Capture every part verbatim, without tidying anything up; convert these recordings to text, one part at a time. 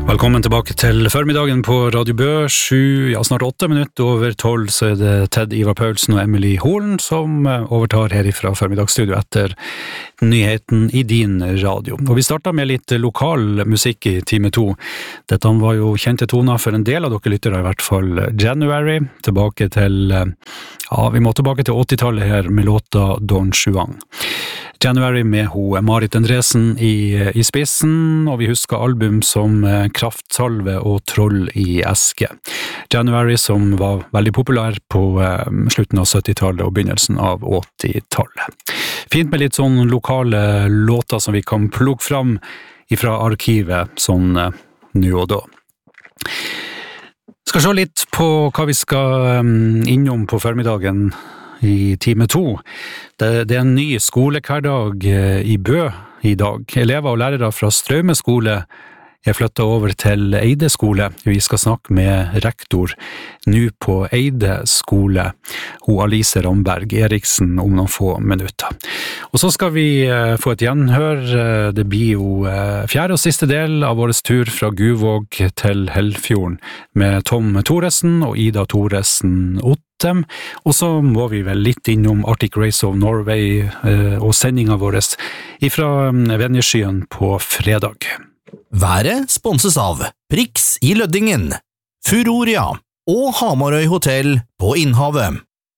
Velkommen tilbake til formiddagen på Radio Bø, sju, ja snart åtte minutter over tolv, så er det Ted Ivar Paulsen og Emily Holen som overtar herifra formiddagsstudio etter nyheten i din radio. Og vi startet med litt lokal musikk i time to. Dette var jo kjente toner for en del av dere lyttere, i hvert fall January, tilbake til, ja, vi må tilbake til åttitallet her med låta Don Juan. January med ho Marit Andresen i, i spissen, og vi husker album som Kraftsalve og Troll i eske. January som var veldig populær på eh, slutten av syttitallet og begynnelsen av åttitallet. Fint med litt sånn lokale låter som vi kan plukke fram ifra arkivet sånn eh, nå og da. Skal se litt på hva vi skal um, innom på formiddagen i time to. Det, det er en ny skolehverdag i Bø i dag. Elever og lærere fra Straume skole er flyttet over til Eide skole. Vi skal snakke med rektor nå på Eide skole, hun Alice Ramberg Eriksen, om noen få minutter. Og så skal vi få et gjenhør. Det blir jo fjerde og siste del av vår tur fra Guvåg til Helfjorden med Tom Thoresen og Ida Thoresen Ottem. Og så må vi vel litt innom Arctic Race of Norway og sendingen vår ifra Venjeskyen på fredag. Været sponses av Prix i Løddingen, Furoria og Hamarøy Hotel på Innhavet.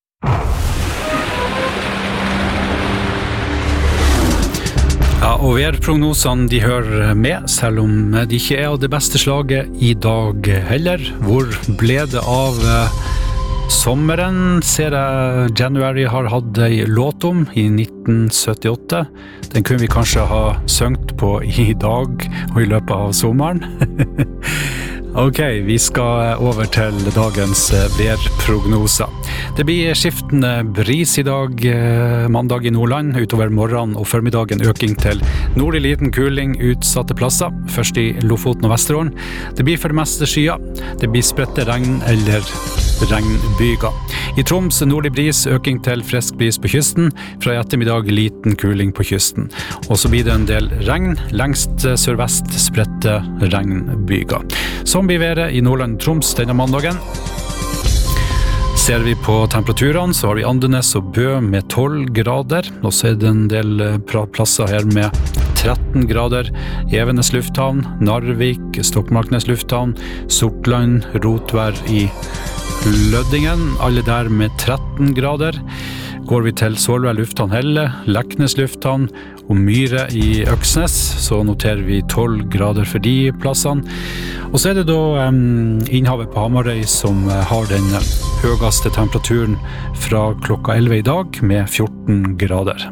Ja, og værprognosene de hører med, selv om de ikke er av det beste slaget i dag heller. Hvor ble det av sommeren, ser jeg January har hatt en låt om i nitten syttiåtte. Den kunne vi kanskje ha søngt på i dag og i løpet av sommeren. Ok, vi skal over til dagens værprognoser. Det blir skiftende bris i dag, mandag i Nordland, utover morgenen og formiddagen øking til nordlig liten kuling utsatte plasser, først i Lofoten og Vesterålen. Det blir for det meste skyer, det blir spredte regn eller regnbyger. I Troms nordlig bris, øking til frisk bris på kysten, fra i ettermiddag liten kuling på kysten. Og så blir det en del regn, lengst sørvest spredte regnbyger. Som blir været i Nordland Troms denne mandagen. Ser vi på temperaturene, så har vi Andenes og Bø med tolv grader, og så er det en del plasser her med tretten grader. Evenes lufthavn, Narvik, Stokmarknes lufthavn, Sortland, Rotvær i Løddingen, alle der med tretten grader. Går vi til Solveig lufthavn Helle, Leknes lufthavn og Myre i Øksnes, så noterer vi tolv grader for de plassene. Og så er det da um, Innhavet på Hamarøy som uh, har den høyeste temperaturen fra klokka elleve i dag med fjorten grader.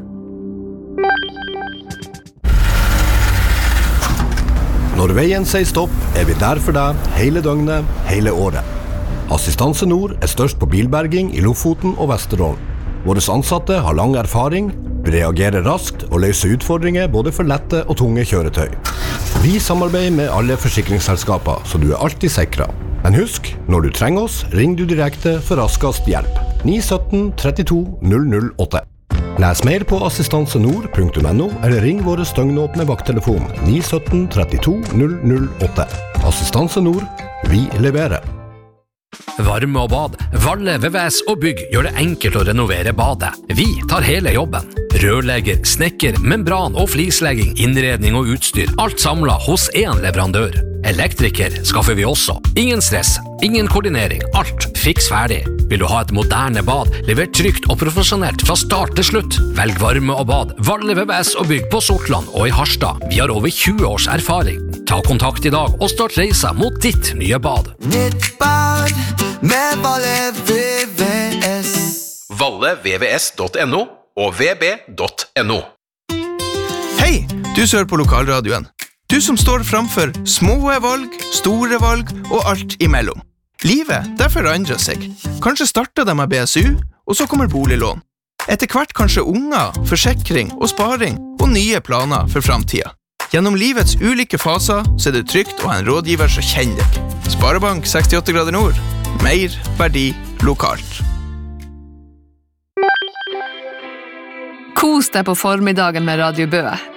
Når veien sier stopp, er vi der for deg hele døgnet, hele året. Assistanse Nord er størst på bilberging i Lofoten og Vesterålen. Våre ansatte har lang erfaring, reagerer raskt og løser utfordringer både for lette og tunge kjøretøy. Vi samarbeider med alle forsikringsselskaper, så du er alltid sikret. Men husk, når du trenger oss, ring du direkte for raskest hjelp. ni sytten trettito null null åtte. Les mer på assistansenord punktum no eller ring våre støgnåpne vakttelefon ni sytten trettito null null åtte. Assistanse Nord, vi leverer. Varme og bad, Valle, V V S og bygg gjør det enkelt å renovere badet. Vi tar hele jobben. Rørlegger, snekker, membran og flislegging, innredning og utstyr. Alt samlet hos en leverandør. Elektriker skaffer vi også. Ingen stress, ingen koordinering, alt fiks ferdig. Vil du ha et moderne bad, levert trygt og profesjonelt fra start til slutt? Velg varme og bad, Valle, V V S og bygg på Sortland og i Harstad. Vi har over tjue års erfaring. Ta kontakt i dag og start reisa mot ditt nye bad. Nytt bad med Valle V V S. valle v v s punktum no og v b punktum no. Hei, du som hører på lokalradioen. Du som står framfor små valg, store valg og alt imellom. Livet, det forandrer seg. Kanskje starter de med B S U, og så kommer boliglån. Etter hvert kanskje unger, forsikring og sparing, og nye planer for fremtiden. Gjennom livets ulike faser så er det trygt å ha en rådgiver som kjenner deg. Sparebank sekstiåtte grader nord. Mer verdi lokalt. Kos deg på formiddagen med Radio Bø.